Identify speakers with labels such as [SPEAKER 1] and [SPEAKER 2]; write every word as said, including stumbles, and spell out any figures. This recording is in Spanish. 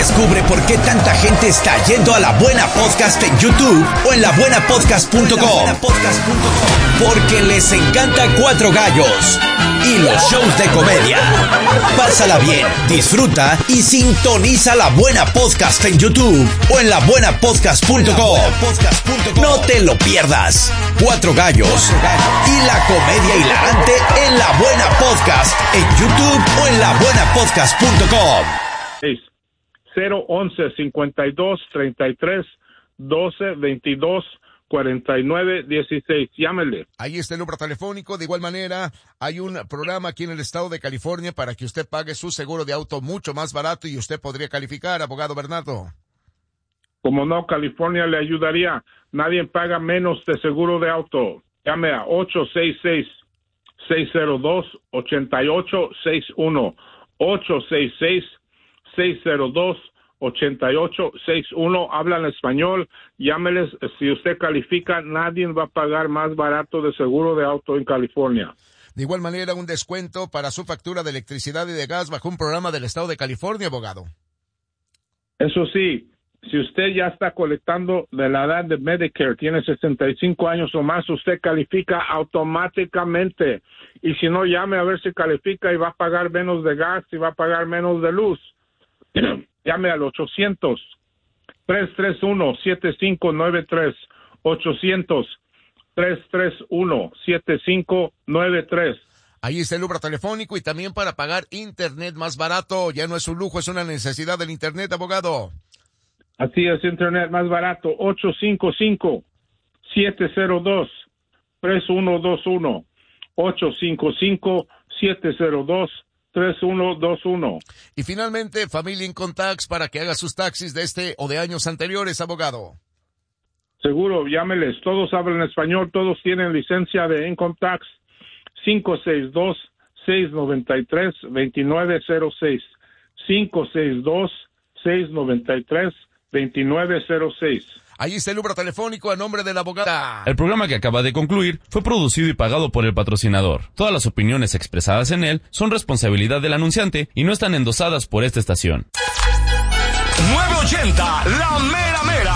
[SPEAKER 1] Descubre por qué tanta gente está yendo a La Buena Podcast en YouTube o en la buena podcast punto com. Porque les encanta Cuatro Gallos y los shows de comedia. Pásala bien, disfruta y sintoniza La Buena Podcast en YouTube o en la buena podcast punto com. No te lo pierdas. Cuatro Gallos y la comedia hilarante en La Buena Podcast en YouTube o en la buena podcast punto com.
[SPEAKER 2] cero once cincuenta y dos treinta y tres doce veintidós cuarenta y nueve dieciséis. Llámele.
[SPEAKER 3] Ahí está el número telefónico. De igual manera, hay un programa aquí en el estado de California para que usted pague su seguro de auto mucho más barato y usted podría calificar, abogado Bernardo.
[SPEAKER 2] Como no, California le ayudaría. Nadie paga menos de seguro de auto. Llame a ocho seis seis, seis cero dos, ocho ocho seis uno. ocho seis seis, seis cero dos, ocho ocho seis uno. Hablan español. Llámeles. Si usted califica, nadie va a pagar más barato de seguro de auto en California.
[SPEAKER 3] De igual manera, un descuento para su factura de electricidad y de gas bajo un programa del estado de California, abogado.
[SPEAKER 2] Eso sí, si usted ya está colectando de la edad de Medicare, tiene sesenta y cinco años o más, usted califica automáticamente. Y si no, llame a ver si califica y va a pagar menos de gas y va a pagar menos de luz. Llame al ochocientos, tres tres uno, siete cinco nueve tres. ochocientos, tres tres uno, siete cinco nueve tres.
[SPEAKER 3] Ahí está el número telefónico y también para pagar internet más barato. Ya no es un lujo, es una necesidad del internet, abogado.
[SPEAKER 2] Así es, internet más barato, ocho cinco cinco, siete cero dos, tres uno dos uno, ocho cinco cinco, siete cero dos, tres uno dos uno.
[SPEAKER 3] Y finalmente, Family Income Tax para que haga sus taxis de este o de años anteriores, abogado.
[SPEAKER 2] Seguro, llámeles, todos hablan español, todos tienen licencia de Income Tax, cinco seis dos, seis nueve tres, dos nueve cero seis, cinco seis dos, seis nueve tres, veintinueve cero seis.
[SPEAKER 3] Ahí está el número telefónico a nombre de la abogada.
[SPEAKER 4] El programa que acaba de concluir fue producido y pagado por el patrocinador. Todas las opiniones expresadas en él son responsabilidad del anunciante y no están endosadas por esta estación.
[SPEAKER 5] nueve ochenta, la mera mera.